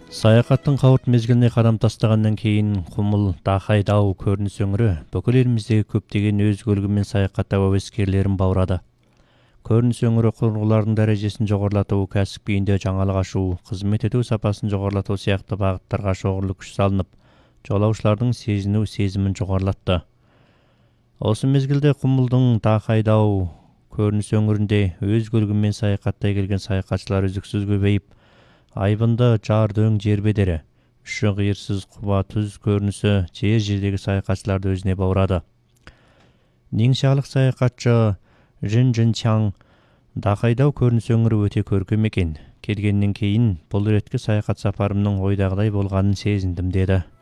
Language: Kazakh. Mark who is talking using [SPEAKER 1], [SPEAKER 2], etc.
[SPEAKER 1] Саяхаттың қауырт мезгіліне қадам тастағаннан кейін Құмыл, Дахай Дау көрініс өңірі бүкіл еліміздегі көптеген өз көлігімен саяхаттау әуескерлерін баурады. Көрініс өңірі құрылғылардың дәрежесін жоғарылату, кәсіп күйінде жаңалық ашу, қызмет ету сапасын жоғарылату сияқты бағыттарға шоғырлы күш салынып, жолаушылардың сезіну сезімін жоғарылатты. Осы мезгілде Құмылдың Дахай Дау көрініс өңірінде өз көлігімен саяхаттай келген саяхатшылар үздіксіз көбейіп, айбынды жар дөң жер бедері, үші қиырсыз құба түз көрінісі жердегі саяхатшыларды өзіне баурады. Нingxiалық саяхатшы Жин Чаң Дахай Дау көрініс өңірі өте көркем екен. Келгеннен кейін бұл реткі саяхат сапарымның ойдағыдай болғанын сезіндім деді.